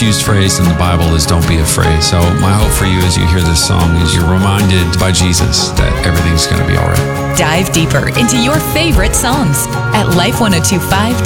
used phrase in the Bible is don't be afraid. So my hope for you as you hear this song is you're reminded by Jesus that everything's going to be all right. Dive deeper into your favorite songs at Life 1025